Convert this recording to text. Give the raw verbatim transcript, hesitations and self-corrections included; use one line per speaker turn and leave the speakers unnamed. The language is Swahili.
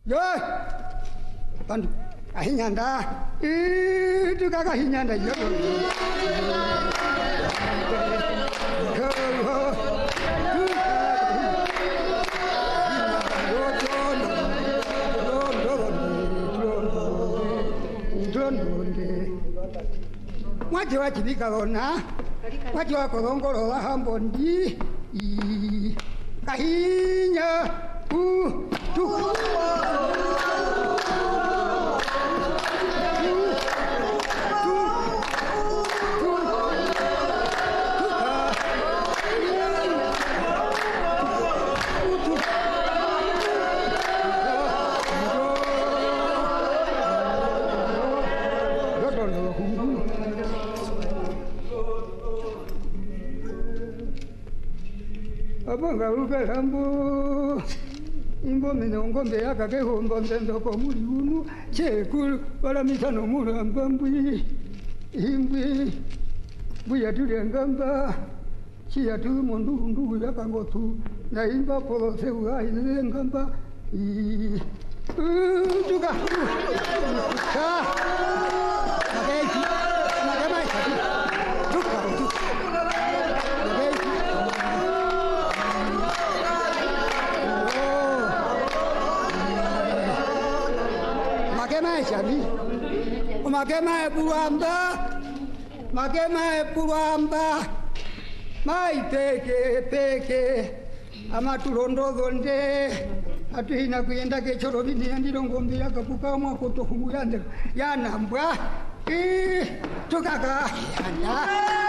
Yo, pandu, ahinyanda, itu kakak ahinyanda yo. Waji waji bikarona, waji wakorongoro wahambondi, kahinya, uh, tuh. Abanga ukahambo imbo minongombe yakake hombo ndendo ko muri unu chekulu wala mitano mulamba mbwi imbwi buya tulengamba chia tu mundu ndu yakangotu na imba polo sewa ilengamba i tuka ta mageti magamai tuka tuka Shami, umakema epuamba, makema epuamba, mai peke peke, ama turondo donde, atu hina kuyenda ke choro bini andiro ngombe ya kapuka mwa koto humu yande, ya nambwa, eh, tukaka, yanda.